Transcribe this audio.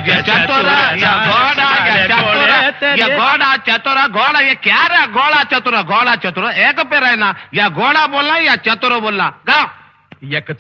चतुर या घोड़ा या चतुर या घोड़ा चतुर घोड़ा ये क्या रहा घोड़ा चतुर एक पैर है ना या घोड़ा बोलना या चतुर बोलना गाओ एक